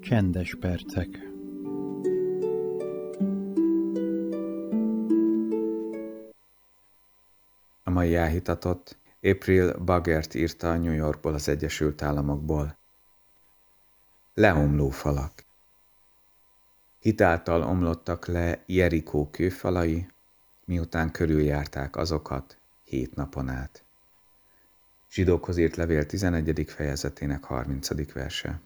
Csendes percek. A mai áhítatot April Baggert írta a New Yorkból, az Egyesült Államokból. Leomló falak. Hitáltal omlottak le Jerikó kőfalai, miután körüljárták azokat 7 napon át. Zsidókhoz írt levél 11. fejezetének 30. verse.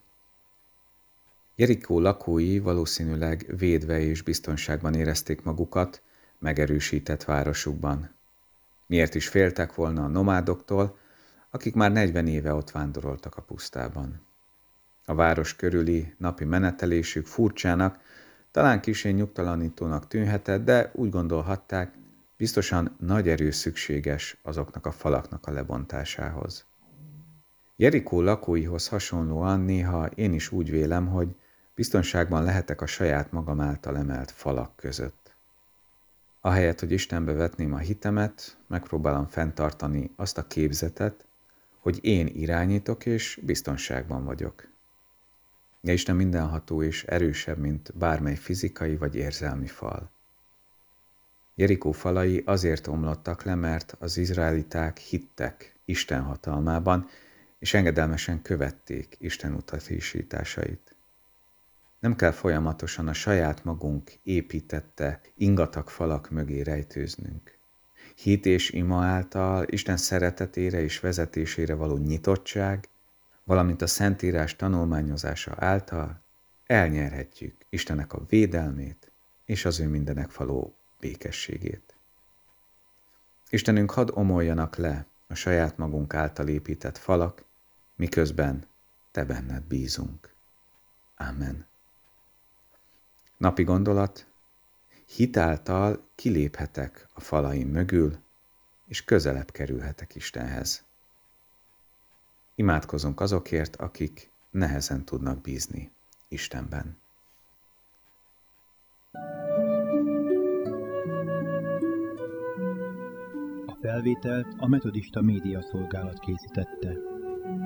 Jerikó lakói valószínűleg védve és biztonságban érezték magukat megerősített városukban. Miért is féltek volna a nomádoktól, akik már 40 éve ott vándoroltak a pusztában. A város körüli napi menetelésük furcsának, talán kissé nyugtalanítónak tűnhetett, de úgy gondolhatták, biztosan nagy erő szükséges azoknak a falaknak a lebontásához. Jerikó lakóihoz hasonlóan néha én is úgy vélem, hogy biztonságban lehetek a saját magam által emelt falak között. Ahelyett, hogy Istenbe vetném a hitemet, megpróbálom fenntartani azt a képzetet, hogy én irányítok és biztonságban vagyok. De Isten mindenható és erősebb, mint bármely fizikai vagy érzelmi fal. Jerikó falai azért omlottak le, mert az izraeliták hittek Isten hatalmában, és engedelmesen követték Isten utasításait. Nem kell folyamatosan a saját magunk építette ingatag falak mögé rejtőznünk. Hit és ima által Isten szeretetére és vezetésére való nyitottság, valamint a Szentírás tanulmányozása által elnyerhetjük Istennek a védelmét és az ő mindenek való békességét. Istenünk, hadd omoljanak le a saját magunk által épített falak, miközben Te benned bízunk. Ámen. Napi gondolat: hit által kiléphetek a falaim mögül, és közelebb kerülhetek Istenhez. Imádkozunk azokért, akik nehezen tudnak bízni Istenben. A felvételt a Metodista Média Szolgálat készítette.